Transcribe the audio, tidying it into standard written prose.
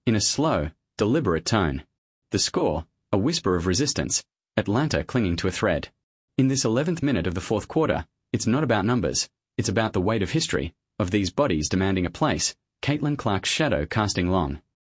in a slow, deliberate tone. The score, a whisper of resistance, Atlanta clinging to a thread. In this 11th minute of the fourth quarter, it's not about numbers, it's about the weight of history, of these bodies demanding a place, Caitlin Clark's shadow casting long.